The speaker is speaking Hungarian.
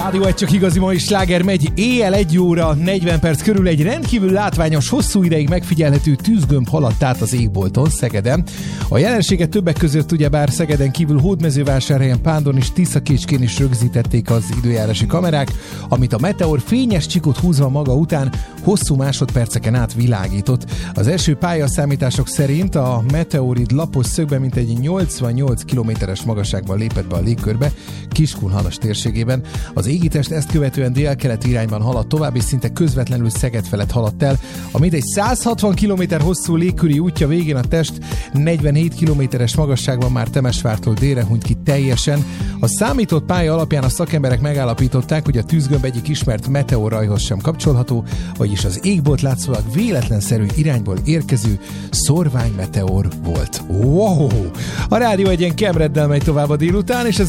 Rádió egy csak igazi mai sláger megy. Éjjel 1 óra 40 perc körül egy rendkívül látványos, hosszú ideig megfigyelhető tűzgömb haladt át az égbolton Szegeden. A jelenséget többek között ugyebár Szegeden kívül Hódmezővásárhelyen, Pándon és Tiszakécskén is rögzítették az időjárási kamerák, amit a meteor fényes csikot húzva maga után hosszú másodperceken át világított. Az első pályaszámítások szerint a meteorid lapos szögben mintegy 88 kilométeres magasságban lépett be a légkörbe, Kiskunhalas térségében. Az égitest ezt követően délkeleti irányban haladt tovább, és szinte közvetlenül Szeged felett haladt el. A mintegy 160 km hosszú légköri útja végén a test 47 kilométeres magasságban már Temesvártól délre hunyt ki teljesen. A számított pálya alapján a szakemberek megállapították, hogy a tűzgömb egyik ismert meteorrajhoz sem kapcsolható, vagyis az égbolt látszólag véletlenszerű irányból érkező szorványmeteor volt. Wow! A Rádió egyen Kemreddel megy tovább a délután, és